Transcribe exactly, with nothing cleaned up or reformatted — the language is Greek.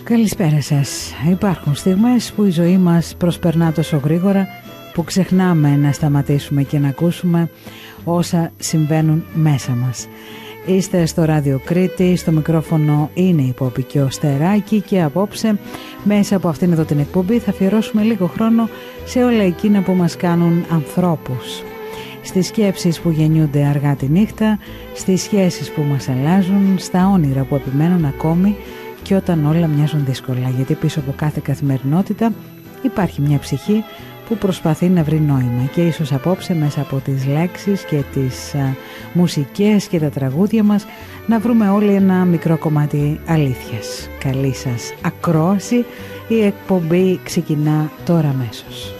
Καλησπέρα σας. Υπάρχουν στιγμές που η ζωή μας προσπερνά τόσο γρήγορα που ξεχνάμε να σταματήσουμε και να ακούσουμε όσα συμβαίνουν μέσα μας. Είστε στο Ράδιο Κρήτη, στο μικρόφωνο είναι η Πόπη και ο Στεράκη και απόψε μέσα από αυτήν εδώ την εκπομπή θα αφιερώσουμε λίγο χρόνο σε όλα εκείνα που μας κάνουν ανθρώπους. Στις σκέψεις που γεννιούνται αργά τη νύχτα, στις σχέσεις που μας αλλάζουν, στα όνειρα που επιμένουν ακόμη και όταν όλα μοιάζουν δύσκολα, γιατί πίσω από κάθε καθημερινότητα υπάρχει μια ψυχή που προσπαθεί να βρει νόημα και ίσως απόψε μέσα από τις λέξεις και τις α, μουσικές και τα τραγούδια μας να βρούμε όλοι ένα μικρό κομμάτι αλήθειας. Καλή σας ακρόαση, η εκπομπή ξεκινά τώρα αμέσως.